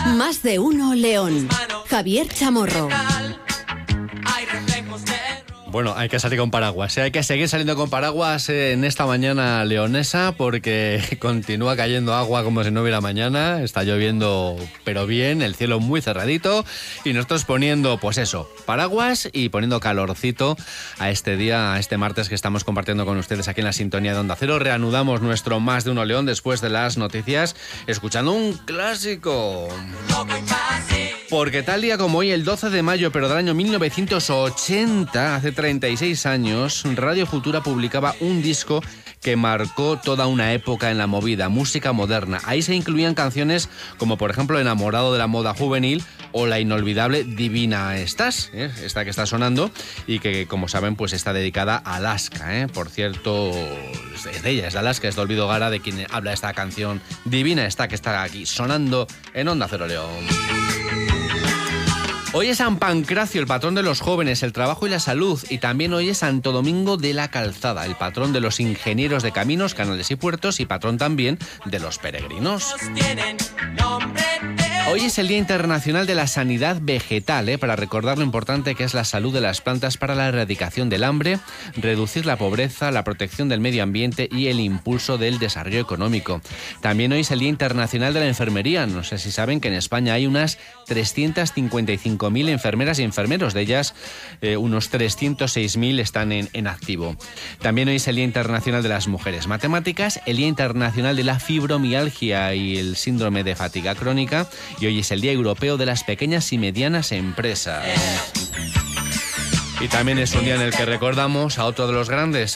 Más de uno León. Javier Chamorro. Bueno, hay que salir con paraguas, ¿eh? Hay que seguir saliendo con paraguas en esta mañana leonesa porque continúa cayendo agua como si no hubiera mañana, está lloviendo pero bien, el cielo muy cerradito y nosotros poniendo, pues eso, paraguas y poniendo calorcito a este día, a este martes que estamos compartiendo con ustedes aquí en la sintonía de Onda Cero. Reanudamos nuestro Más de uno León después de las noticias, escuchando un clásico. Porque tal día como hoy, el 12 de mayo, pero del año 1980, hace 36 años, Radio Futura publicaba un disco que marcó toda una época en la movida, música moderna. Ahí se incluían canciones como, por ejemplo, Enamorado de la moda juvenil o la inolvidable Divina Estás, esta que está sonando y que, como saben, pues está dedicada a Alaska. Por cierto, es de ella, es de Alaska, es de Olvido Gara, de quien habla esta canción Divina Está, que está aquí sonando en Onda Cero León. Hoy es San Pancracio, el patrón de los jóvenes, el trabajo y la salud. Y también hoy es Santo Domingo de la Calzada, el patrón de los ingenieros de caminos, canales y puertos y patrón también de los peregrinos. Hoy es el Día Internacional de la Sanidad Vegetal, para recordar lo importante que es la salud de las plantas para la erradicación del hambre, reducir la pobreza, la protección del medio ambiente y el impulso del desarrollo económico. También hoy es el Día Internacional de la Enfermería. No sé si saben que en España hay unas 355.000 enfermeras y enfermeros, de ellas unos 306.000 están en activo. También hoy es el Día Internacional de las Mujeres Matemáticas, el Día Internacional de la Fibromialgia y el síndrome de fatiga crónica, y hoy es el Día Europeo de las Pequeñas y Medianas Empresas. Y también es un día en el que recordamos a otro de los grandes,